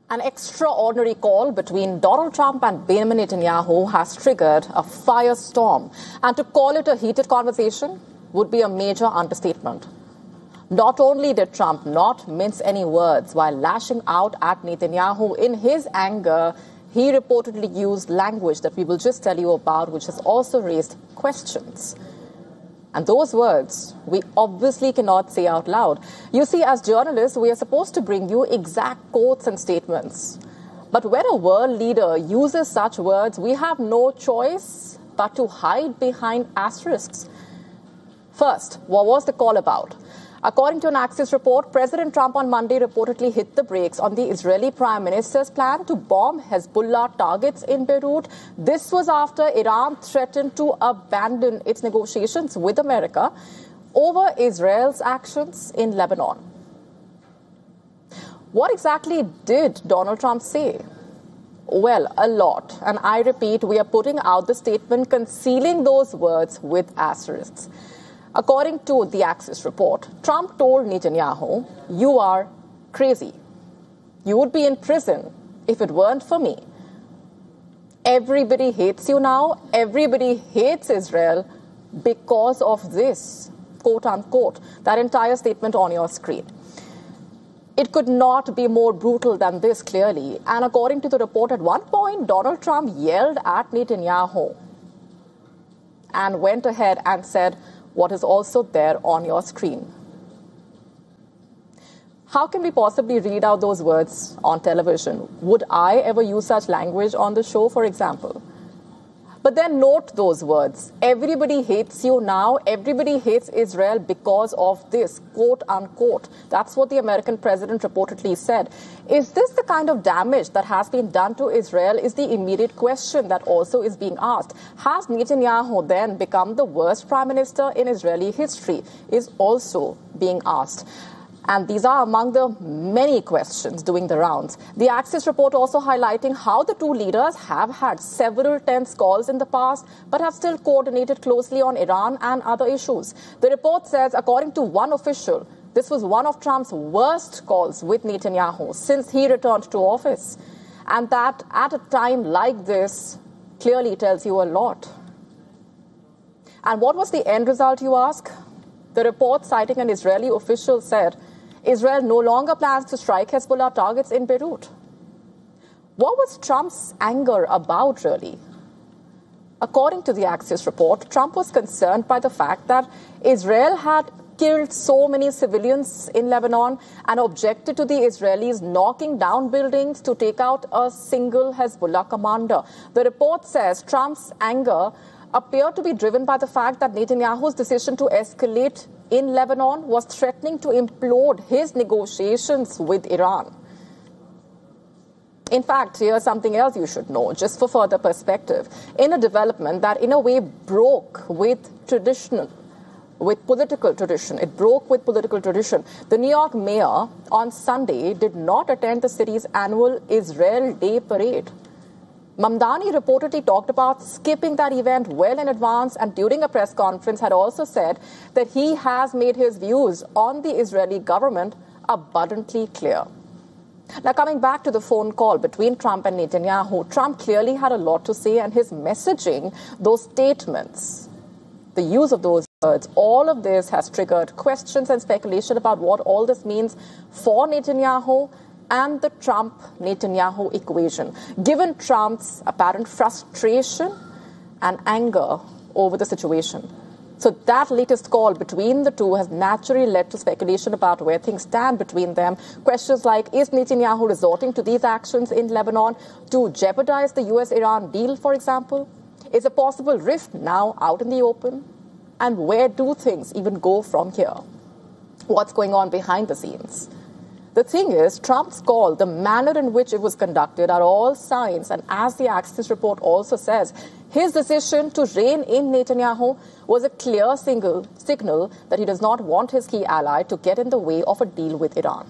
An extraordinary call between Donald Trump and Benjamin Netanyahu has triggered a firestorm, and to call it a heated conversation would be a major understatement. Not only did Trump not mince any words while lashing out at Netanyahu, in his anger, he reportedly used language that we will just tell you about, which has also raised questions. And those words we obviously cannot say out loud. You see, as journalists, we are supposed to bring you exact quotes and statements. But when a world leader uses such words, we have no choice but to hide behind asterisks. First, what was the call about? According to an Axios report, President Trump on Monday reportedly hit the brakes on the Israeli Prime Minister's plan to bomb Hezbollah targets in Beirut. This was after Iran threatened to abandon its negotiations with America over Israel's actions in Lebanon. What exactly did Donald Trump say? Well, a lot. And I repeat, we are putting out the statement concealing those words with asterisks. According to the Axios report, Trump told Netanyahu, "You are crazy. You would be in prison if it weren't for me. Everybody hates you now. Everybody hates Israel because of this," quote unquote, that entire statement on your screen. It could not be more brutal than this, clearly. And according to the report, at one point, Donald Trump yelled at Netanyahu and went ahead and said what is also there on your screen. How can we possibly read out those words on television? Would I ever use such language on the show, for example? But then note those words. Everybody hates you now. Everybody hates Israel because of this, quote unquote. That's what the American president reportedly said. Is this the kind of damage that has been done to Israel is the immediate question that also is being asked. Has Netanyahu then become the worst prime minister in Israeli history is also being asked. And these are among the many questions doing the rounds. The Axios report also highlighting how the two leaders have had several tense calls in the past, but have still coordinated closely on Iran and other issues. The report says, according to one official, this was one of Trump's worst calls with Netanyahu since he returned to office. And that at a time like this clearly tells you a lot. And what was the end result, you ask? The report, citing an Israeli official, said, Israel no longer plans to strike Hezbollah targets in Beirut. What was Trump's anger about, really? According to the Axios report, Trump was concerned by the fact that Israel had killed so many civilians in Lebanon and objected to the Israelis knocking down buildings to take out a single Hezbollah commander. The report says Trump's anger appeared to be driven by the fact that Netanyahu's decision to escalate in Lebanon was threatening to implode his negotiations with Iran. In fact, here's something else you should know, just for further perspective. In a development that in a way broke with political tradition. It broke with political tradition. The New York mayor on Sunday did not attend the city's annual Israel Day parade. Mamdani reportedly talked about skipping that event well in advance, and during a press conference had also said that he has made his views on the Israeli government abundantly clear. Now, coming back to the phone call between Trump and Netanyahu, Trump clearly had a lot to say, and his messaging, those statements, the use of those words, all of this has triggered questions and speculation about what all this means for Netanyahu and the Trump-Netanyahu equation, given Trump's apparent frustration and anger over the situation. So that latest call between the two has naturally led to speculation about where things stand between them. Questions like, is Netanyahu resorting to these actions in Lebanon to jeopardize the US-Iran deal, for example? Is a possible rift now out in the open? And where do things even go from here? What's going on behind the scenes? The thing is, Trump's call, the manner in which it was conducted are all signs, and as the Axios report also says, his decision to rein in Netanyahu was a clear signal that he does not want his key ally to get in the way of a deal with Iran.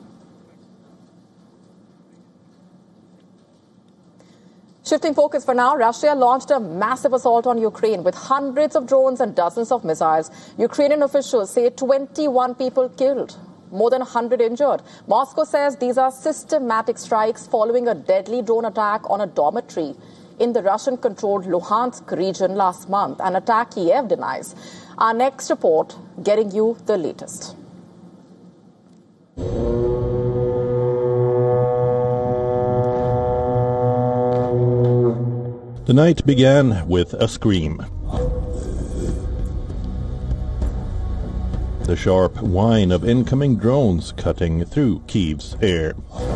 Shifting focus for now, Russia launched a massive assault on Ukraine with hundreds of drones and dozens of missiles. Ukrainian officials say 21 people killed. more than 100 injured. Moscow says these are systematic strikes following a deadly drone attack on a dormitory in the Russian-controlled Luhansk region last month, an attack Kiev denies. Our next report getting you the latest. The night began with a scream. The sharp whine of incoming drones cutting through Kyiv's air.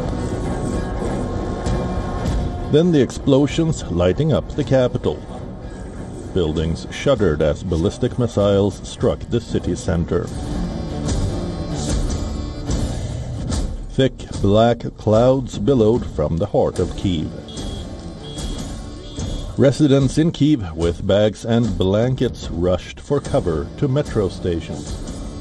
Then the explosions lighting up the capital. Buildings shuddered as ballistic missiles struck the city center. Thick black clouds billowed from the heart of Kyiv. Residents in Kyiv with bags and blankets rushed for cover to metro stations.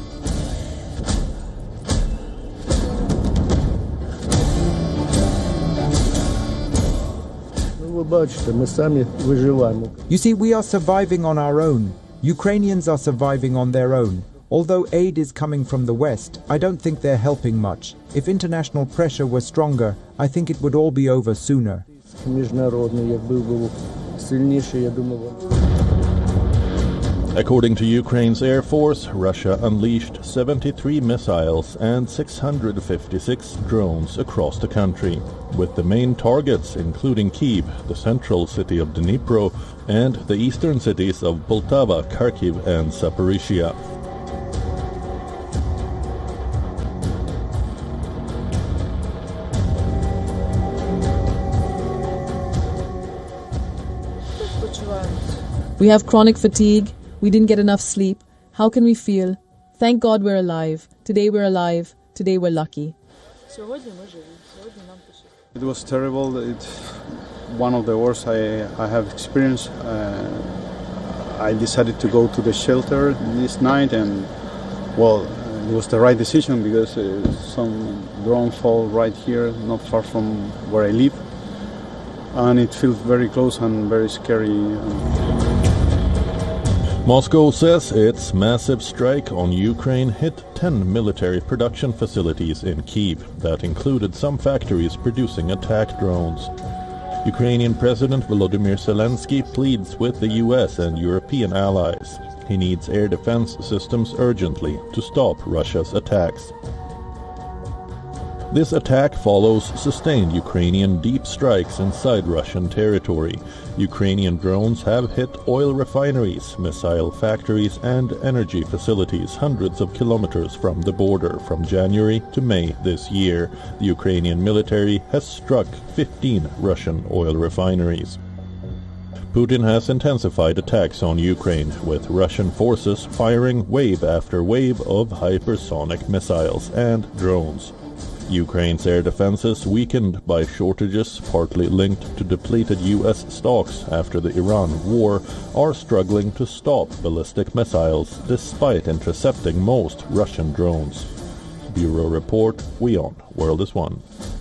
You see, we are surviving on our own. Ukrainians are surviving on their own. Although aid is coming from the West, I don't think they're helping much. If international pressure were stronger, I think it would all be over sooner. According to Ukraine's Air Force, Russia unleashed 73 missiles and 656 drones across the country, with the main targets including Kyiv, the central city of Dnipro, and the eastern cities of Poltava, Kharkiv, and Zaporizhia. We have chronic fatigue. We didn't get enough sleep. How can we feel? Thank God we're alive. Today we're alive. Today we're lucky. It was terrible. It's one of the worst I have experienced. I decided to go to the shelter this night, and well, it was the right decision because some drone fall right here, not far from where I live, and it feels very close and very scary. Moscow says its massive strike on Ukraine hit 10 military production facilities in Kyiv that included some factories producing attack drones. Ukrainian President Volodymyr Zelensky pleads with the US and European allies. He needs air defense systems urgently to stop Russia's attacks. This attack follows sustained Ukrainian deep strikes inside Russian territory. Ukrainian drones have hit oil refineries, missile factories, and energy facilities hundreds of kilometers from the border from January to May this year. The Ukrainian military has struck 15 Russian oil refineries. Putin has intensified attacks on Ukraine, with Russian forces firing wave after wave of hypersonic missiles and drones. Ukraine's air defenses, weakened by shortages partly linked to depleted U.S. stocks after the Iran war, are struggling to stop ballistic missiles despite intercepting most Russian drones. Bureau Report, WION, World is One.